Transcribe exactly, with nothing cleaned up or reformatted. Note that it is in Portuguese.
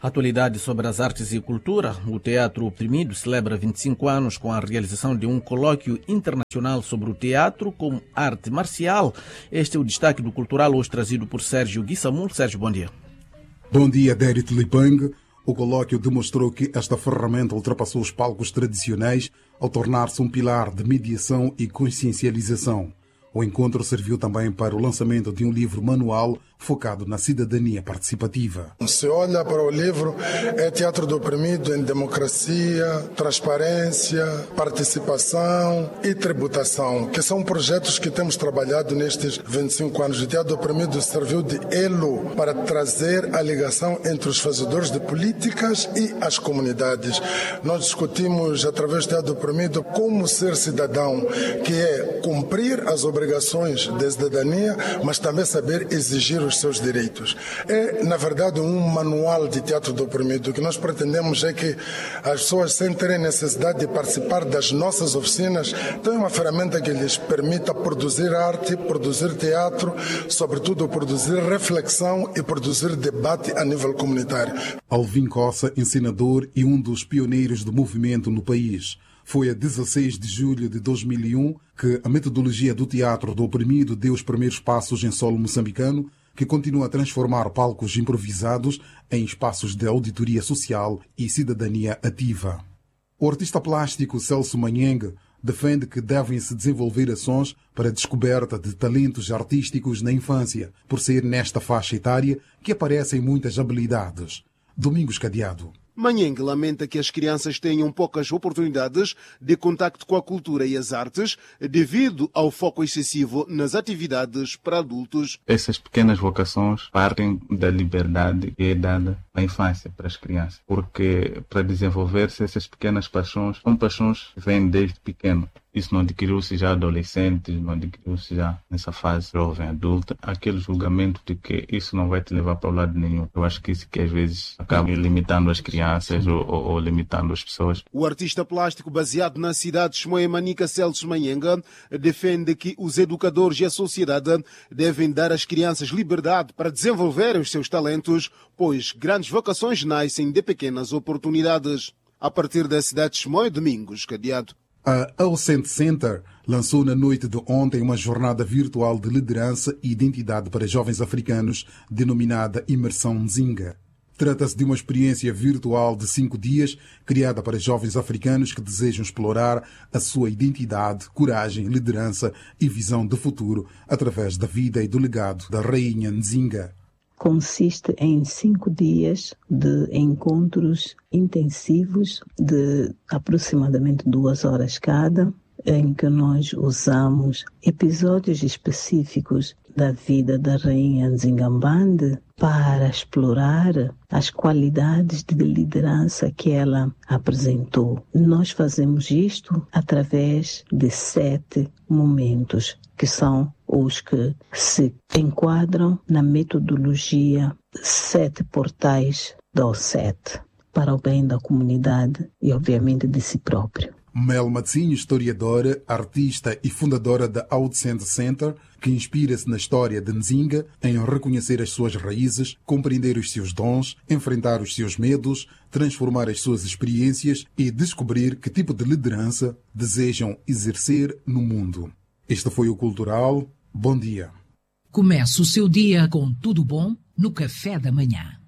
Atualidade sobre as artes e cultura. O Teatro Oprimido celebra vinte e cinco anos com a realização de um colóquio internacional sobre o teatro como arte marcial. Este é o destaque do Cultural, hoje trazido por Sérgio Guissamul. Sérgio, bom dia. Bom dia, Dérit Lipang. O colóquio demonstrou que esta ferramenta ultrapassou os palcos tradicionais ao tornar-se um pilar de mediação e consciencialização. O encontro serviu também para o lançamento de um livro manual focado na cidadania participativa. Se olha para o livro, é Teatro do Oprimido em democracia, transparência, participação e tributação, que são projetos que temos trabalhado nestes vinte e cinco anos. O Teatro do Oprimido serviu de elo para trazer a ligação entre os fazedores de políticas e as comunidades. Nós discutimos, através do Teatro do Oprimido, como ser cidadão, que é cumprir as obrigações de cidadania, mas também saber exigir os seus direitos. É, na verdade, um manual de Teatro do Oprimido. O que nós pretendemos é que as pessoas, sem terem necessidade de participar das nossas oficinas, tenham uma ferramenta que lhes permita produzir arte, produzir teatro, sobretudo produzir reflexão e produzir debate a nível comunitário. Alvin Cossa, ensinador e um dos pioneiros do movimento no país. Foi a dezesseis de julho de dois mil e um que a metodologia do Teatro do Oprimido deu os primeiros passos em solo moçambicano, que continua a transformar palcos improvisados em espaços de auditoria social e cidadania ativa. O artista plástico Celso Manhengue defende que devem-se desenvolver ações para a descoberta de talentos artísticos na infância, por ser nesta faixa etária que aparecem muitas habilidades. Domingos Cadeado. Manhengue lamenta que as crianças tenham poucas oportunidades de contacto com a cultura e as artes devido ao foco excessivo nas atividades para adultos. Essas pequenas vocações partem da liberdade que é dada na infância para as crianças, porque para desenvolver-se essas pequenas paixões, são paixões que vêm desde pequeno. Isso não adquiriu-se já adolescente, não adquiriu-se já nessa fase jovem, adulta. Aquele julgamento de que isso não vai te levar para o lado nenhum. Eu acho que isso que às vezes acaba limitando as crianças ou, ou, ou limitando as pessoas. O artista plástico baseado na cidade de Chimoio-Manica, Celso Manhengue, defende que os educadores e a sociedade devem dar às crianças liberdade para desenvolverem os seus talentos, pois grandes vocações nascem de pequenas oportunidades. A partir da cidade de Chimoio, Domingos Cadeado. A Alcent Center lançou na noite de ontem uma jornada virtual de liderança e identidade para jovens africanos, denominada Imersão Nzinga. Trata-se de uma experiência virtual de cinco dias, criada para jovens africanos que desejam explorar a sua identidade, coragem, liderança e visão de futuro através da vida e do legado da Rainha Nzinga. Consiste em cinco dias de encontros intensivos de aproximadamente duas horas cada, em que nós usamos episódios específicos da vida da Rainha Nzingambande para explorar as qualidades de liderança que ela apresentou. Nós fazemos isto através de sete momentos, que são os que se enquadram na metodologia Sete Portais do Sete, para o bem da comunidade e, obviamente, de si próprio. Mel Matzinho, historiadora, artista e fundadora da Alcent Center, que inspira-se na história de Nzinga em reconhecer as suas raízes, compreender os seus dons, enfrentar os seus medos, transformar as suas experiências e descobrir que tipo de liderança desejam exercer no mundo. Este foi o Cultural. Bom dia. Comece o seu dia com tudo bom no café da manhã.